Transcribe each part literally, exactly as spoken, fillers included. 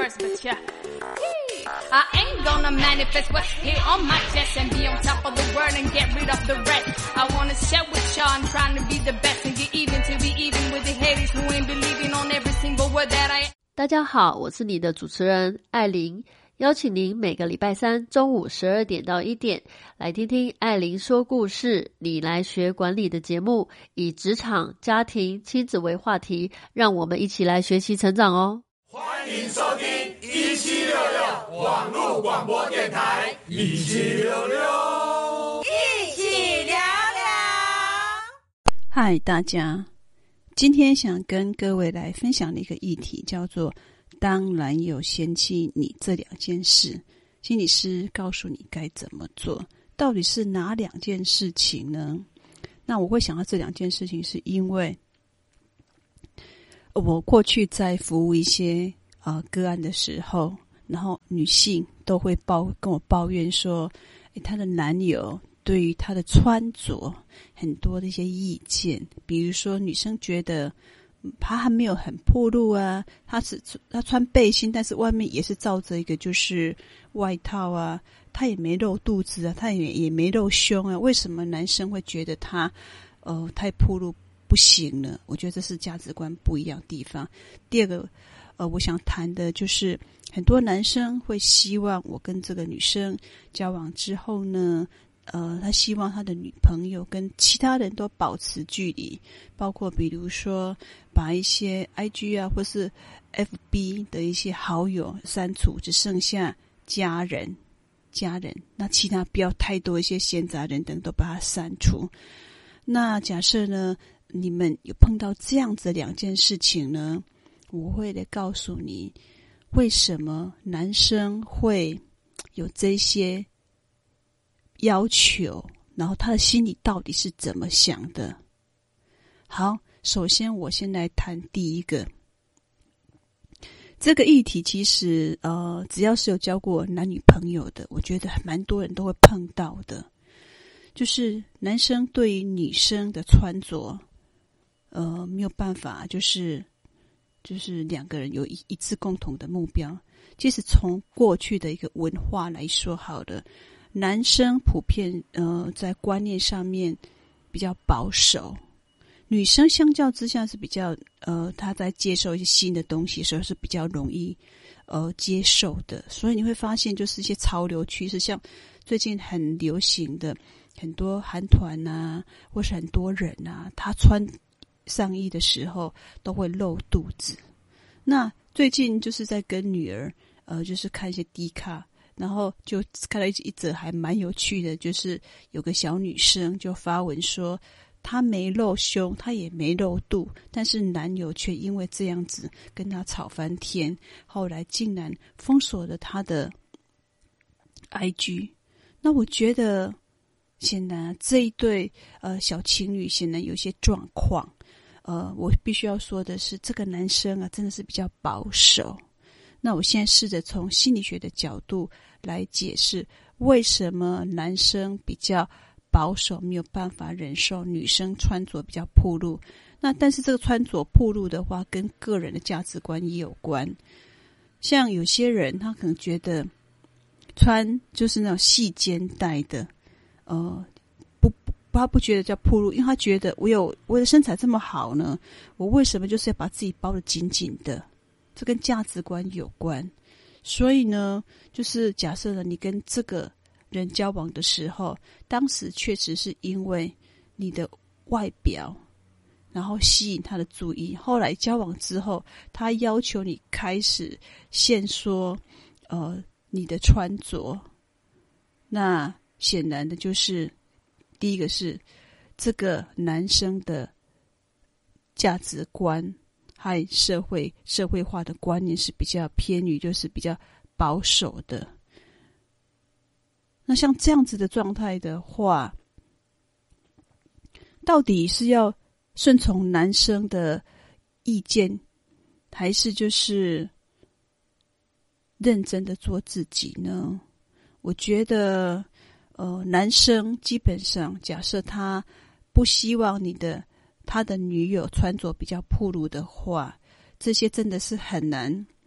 words, but yeah. I ain't gonna manifest what's here on my chest and be on top of the world and get rid of the rest. I wanna share with y'all, I'm trying to be the best and get even to be even with the haters who ain't believing on every single word that I... 大家好，我是你的主持人艾琳，邀请您每个礼拜三中午十二点到一点来听听艾琳说故事，你来学管理的节目，以职场、家庭、亲子为话题，让我们一起来学习成长哦。 欢迎收听一七六六网络广播电台，一七六六， 一起聊聊。 嗨，大家，今天想跟各位来分享的一个议题叫做当男友嫌弃你这两件事，心理师告诉你该怎么做，到底是哪两件事情呢？那我会想到这两件事情是因为我过去在服务一些呃个案的时候，然后女性都会抱跟我抱怨说，诶，她的男友对于她的穿着很多的一些意见，比如说女生觉得她还没有很暴露啊，她是她穿背心，但是外面也是罩着一个就是外套啊，她也没露肚子啊，她也也没露胸啊，为什么男生会觉得她呃太暴露不行了？我觉得这是价值观不一样的地方。第二个呃我想谈的就是很多男生会希望我跟这个女生交往之后呢，呃，他希望他的女朋友跟其他人都保持距离，包括比如说把一些 I G 啊或是 F B 的一些好友删除，只剩下家人家人，那其他不要太多一些闲杂人等都把它删除。那假设呢你们有碰到这样子的两件事情呢，我会来告诉你为什么男生会有这些要求，然后他的心里到底是怎么想的。好，首先我先来谈第一个。这个议题其实呃，只要是有交过男女朋友的，我觉得蛮多人都会碰到的，就是男生对于女生的穿着呃，没有办法就是就是两个人有一一致共同的目标。其实从过去的一个文化来说好了，男生普遍呃在观念上面比较保守，女生相较之下是比较呃她在接受一些新的东西的时候是比较容易呃接受的。所以你会发现就是一些潮流趋势，像最近很流行的很多韩团啊或是很多人啊，他穿上衣的时候都会露肚子。那最近就是在跟女儿呃就是看一些低卡，然后就看到一一则还蛮有趣的，就是有个小女生就发文说她没露胸，她也没露肚，但是男友却因为这样子跟她吵翻天，后来竟然封锁了她的 I G。 那我觉得显然这一对呃小情侣显然有些状况。呃，我必须要说的是，这个男生啊，真的是比较保守。那我现在试着从心理学的角度来解释，为什么男生比较保守，没有办法忍受女生穿着比较暴露。那但是这个穿着暴露的话，跟个人的价值观也有关。像有些人，他可能觉得穿就是那种细肩带的，呃。他不觉得叫暴露，因为他觉得我有我的身材这么好呢，我为什么就是要把自己包得紧紧的？这跟价值观有关。所以呢，就是假设了你跟这个人交往的时候，当时确实是因为你的外表，然后吸引他的注意。后来交往之后，他要求你开始限缩呃你的穿着，那显然的就是第一个是这个男生的价值观和社会社会化的观念是比较偏于就是比较保守的。那像这样子的状态的话，到底是要顺从男生的意见，还是就是认真的做自己呢？我觉得呃，男生基本上假设他不希望你的他的女友穿着比较暴露的话，这些真的是很难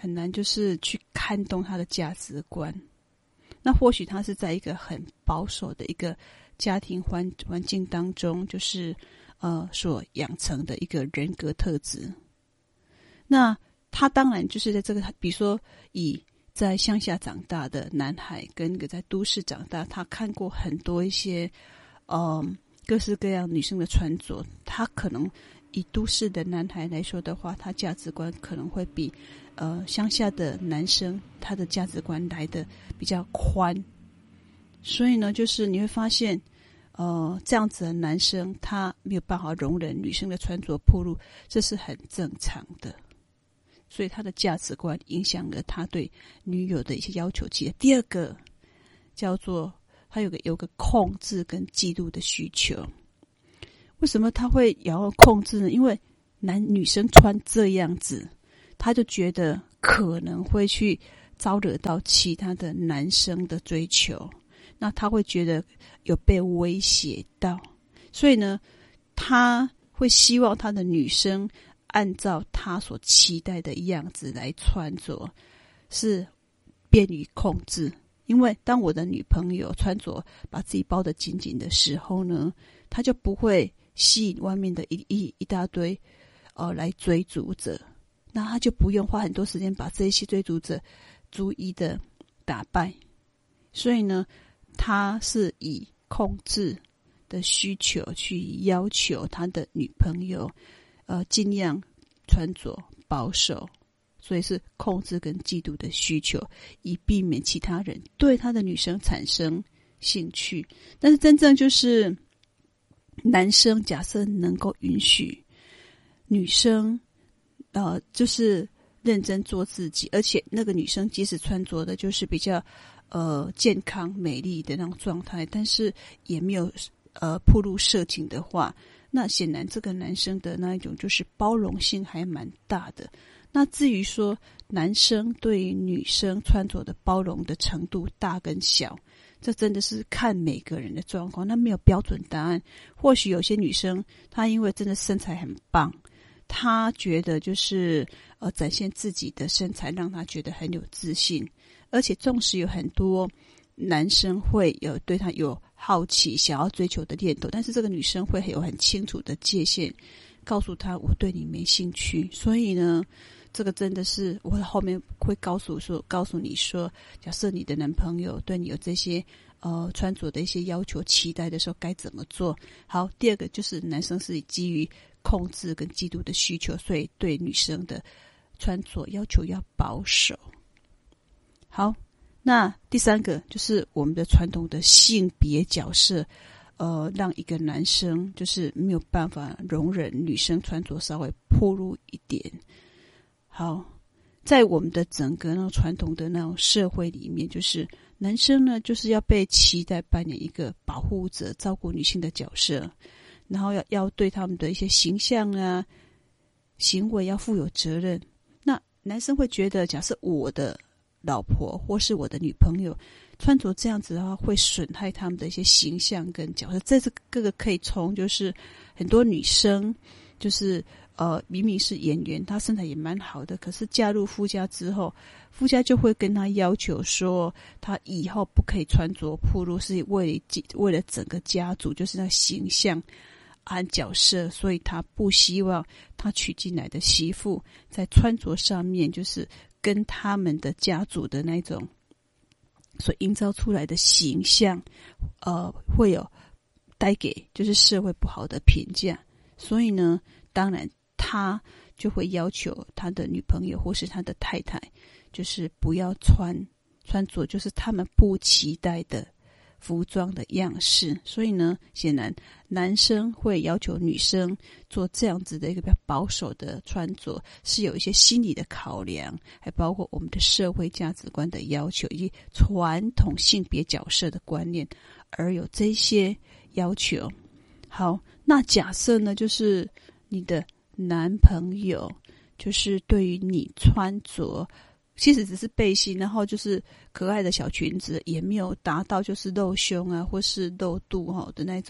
很难就是去看懂他的价值观。那或许他是在一个很保守的一个家庭环环境当中，就是呃所养成的一个人格特质。那他当然就是在这个，比如说以在乡下长大的男孩跟一个在都市长大，他看过很多一些呃各式各样女生的穿着，他可能以都市的男孩来说的话，他价值观可能会比呃乡下的男生他的价值观来的比较宽。所以呢，就是你会发现呃这样子的男生他没有办法容忍女生的穿着暴露，这是很正常的。所以他的价值观影响了他对女友的一些要求。其实第二个叫做他有个有个控制跟嫉妒的需求。为什么他会要控制呢？因为男女生穿这样子，他就觉得可能会去招惹到其他的男生的追求，那他会觉得有被威胁到，所以呢，他会希望他的女生按照他所期待的样子来穿着，是便于控制。因为当我的女朋友穿着把自己包得紧紧的时候呢，她就不会吸引外面的一一一大堆呃来追逐者，那她就不用花很多时间把这些追逐者逐一的打败。所以呢，他是以控制的需求去要求他的女朋友呃，尽量穿着保守，所以是控制跟嫉妒的需求，以避免其他人对他的女生产生兴趣。但是真正就是男生假设能够允许女生呃，就是认真做自己，而且那个女生即使穿着的就是比较呃健康美丽的那种状态，但是也没有呃暴露色情的话，那显然这个男生的那一种就是包容性还蛮大的。那至于说男生对于女生穿着的包容的程度大跟小，这真的是看每个人的状况，那没有标准答案。或许有些女生她因为真的身材很棒，她觉得就是呃展现自己的身材让她觉得很有自信，而且纵使有很多男生会有对她有好奇想要追求的念头，但是这个女生会有很清楚的界限，告诉她我对你没兴趣。所以呢，这个真的是我后面会告诉说告诉你说，假设你的男朋友对你有这些呃穿着的一些要求期待的时候该怎么做。好，第二个就是男生是基于控制跟嫉妒的需求，所以对女生的穿着要求要保守。好，那第三个就是我们的传统的性别角色，呃，让一个男生就是没有办法容忍女生穿着稍微暴露一点。好，在我们的整个那种传统的那种社会里面，就是男生呢就是要被期待扮演一个保护者、照顾女性的角色，然后要要对他们的一些形象啊、行为要负有责任。那男生会觉得，假设我的老婆或是我的女朋友穿着这样子的话，会损害他们的一些形象跟角色。这是各个可以从就是很多女生就是呃明明是演员，她身材也蛮好的，可是嫁入夫家之后，夫家就会跟她要求说，她以后不可以穿着暴露，是为了为了整个家族就是那形象和角色，所以她不希望她娶进来的媳妇在穿着上面就是跟他们的家族的那种所营造出来的形象呃，会有带给就是社会不好的评价。所以呢，当然他就会要求他的女朋友或是他的太太就是不要穿穿着就是他们不期待的服装的样式。所以呢，显然男生会要求女生做这样子的一个比较保守的穿着，是有一些心理的考量，还包括我们的社会价值观的要求，以及传统性别角色的观念而有这些要求。好，那假设呢，就是你的男朋友就是对于你穿着其实只是背心，然后就是可爱的小裙子，也没有达到就是露胸啊或是露肚的那种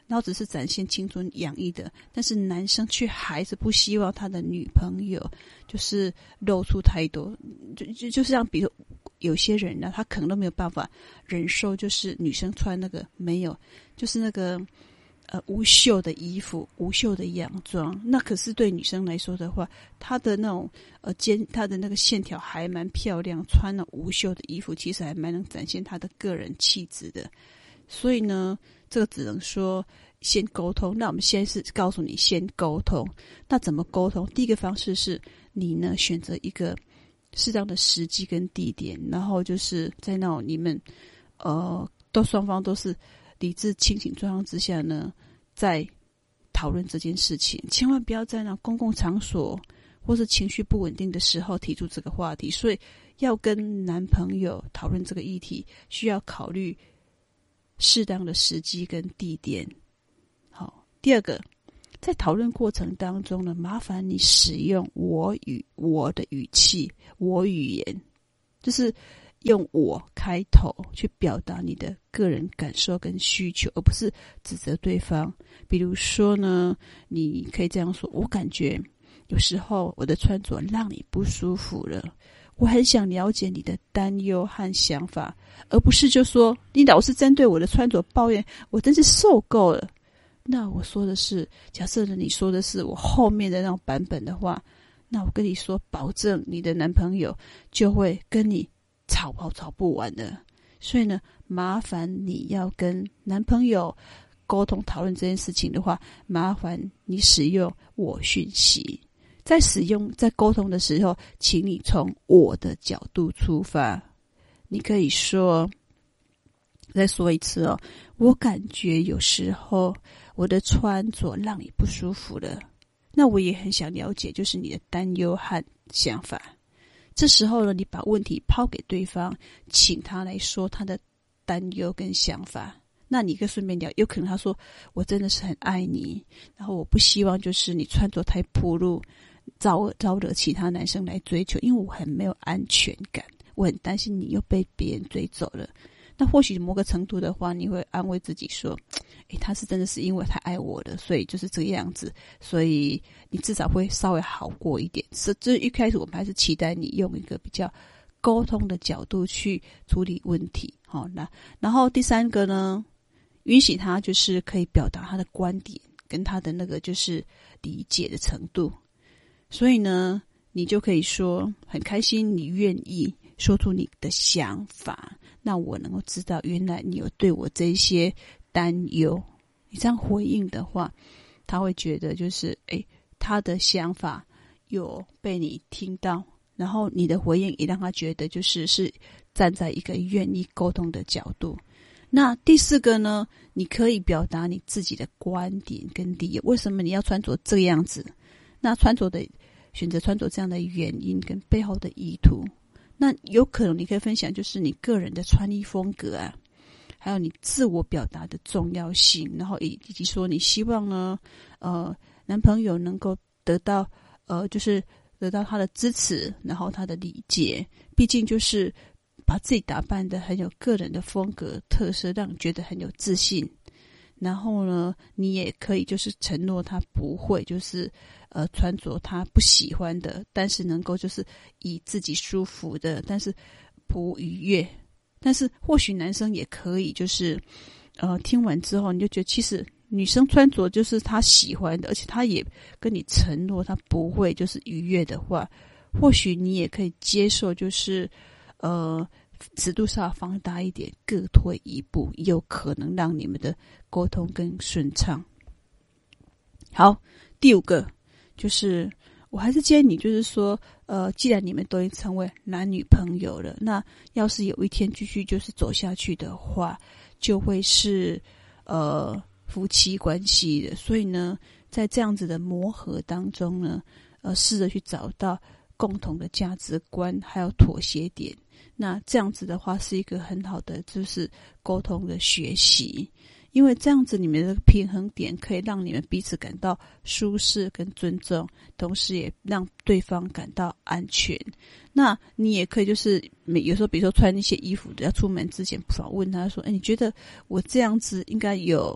然后只是展现青春洋溢的，但是男生却还是不希望他的女朋友就是露出太多，就就就是像比如有些人呢，他可能都没有办法忍受，就是女生穿那个没有，就是那个呃无袖的衣服、无袖的洋装，那可是对女生来说的话，她的那种呃肩，她的那个线条还蛮漂亮，穿了无袖的衣服，其实还蛮能展现她的个人气质的。所以呢，这个只能说先沟通。那我们先是告诉你先沟通，那怎么沟通？第一个方式是你呢选择一个适当的时机跟地点，然后就是在那种你们呃都双方都是理智清醒状况之下呢，在讨论这件事情，千万不要在那公共场所或是情绪不稳定的时候提出这个话题。所以要跟男朋友讨论这个议题，需要考虑适当的时机跟地点。好，第二个，在讨论过程当中呢，麻烦你使用我语我的语气，我语言，就是用我开头去表达你的个人感受跟需求，而不是指责对方。比如说呢，你可以这样说：我感觉有时候我的穿着让你不舒服了，我很想了解你的担忧和想法，而不是就说你老是针对我的穿着抱怨，我真是受够了。那我说的是，假设呢你说的是我后面的那种版本的话，那我跟你说，保证你的男朋友就会跟你吵跑吵不完的。所以呢，麻烦你要跟男朋友沟通讨论这件事情的话，麻烦你使用我讯息。在使用在沟通的时候，请你从我的角度出发。你可以说，再说一次哦，我感觉有时候我的穿着让你不舒服了，那我也很想了解就是你的担忧和想法。这时候呢，你把问题抛给对方，请他来说他的担忧跟想法。那你可以顺便聊，有可能他说我真的是很爱你，然后我不希望就是你穿着太暴露，招招惹其他男生来追求，因为我很没有安全感，我很担心你又被别人追走了。那或许某个程度的话，你会安慰自己说，诶，他是真的是因为太爱我了，所以就是这个样子，所以你至少会稍微好过一点。这这一开始我们还是期待你用一个比较沟通的角度去处理问题。好，那然后第三个呢，允许他就是可以表达他的观点跟他的那个就是理解的程度。所以呢，你就可以说很开心你愿意说出你的想法，那我能够知道原来你有对我这些担忧。你这样回应的话，他会觉得就是诶，他的想法有被你听到，然后你的回应也让他觉得就是是站在一个愿意沟通的角度。那第四个呢，你可以表达你自己的观点跟理由，为什么你要穿着这个样子，那穿着的选择穿着这样的原因跟背后的意图。那有可能你可以分享就是你个人的穿衣风格啊，还有你自我表达的重要性，然后以及说你希望呢呃男朋友能够得到呃就是得到他的支持，然后他的理解，毕竟就是把自己打扮得很有个人的风格特色，让你觉得很有自信。然后呢，你也可以就是承诺他不会就是呃穿着他不喜欢的，但是能够就是以自己舒服的，但是不愉悦。但是或许男生也可以就是呃听完之后你就觉得其实女生穿着就是他喜欢的，而且他也跟你承诺他不会就是愉悦的话，或许你也可以接受就是呃尺度上放大一点，各退一步，有可能让你们的沟通更顺畅。好，第五个就是我还是建议你就是说呃，既然你们都已经成为男女朋友了，那要是有一天继续就是走下去的话，就会是呃夫妻关系的。所以呢，在这样子的磨合当中呢，呃，试着去找到共同的价值观还有妥协点。那这样子的话是一个很好的就是沟通的学习，因为这样子你们的平衡点可以让你们彼此感到舒适跟尊重，同时也让对方感到安全。那你也可以就是有时候比如说穿一些衣服要出门之前，不妨问他说，诶，你觉得我这样子应该有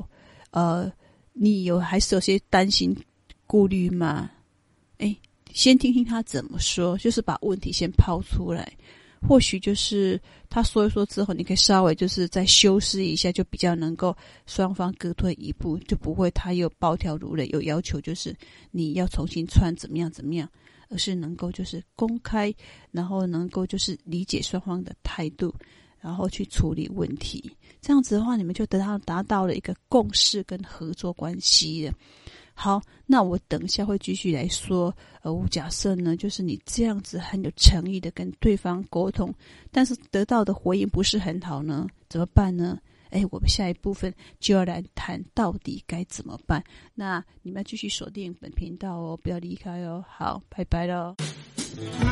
呃，你有还是有些担心顾虑吗？诶，先听听他怎么说，就是把问题先抛出来。或许就是他说一说之后，你可以稍微就是再修饰一下，就比较能够双方各退一步，就不会他又暴跳如雷，有要求就是你要重新穿怎么样怎么样，而是能够就是公开，然后能够就是理解双方的态度，然后去处理问题。这样子的话，你们就得到达到了一个共识跟合作关系了。好，那我等一下会继续来说。呃，我假设呢，就是你这样子很有诚意的跟对方沟通，但是得到的回应不是很好呢，怎么办呢？哎，我们下一部分就要来谈到底该怎么办。那你们要继续锁定本频道哦，不要离开哦。好，拜拜咯。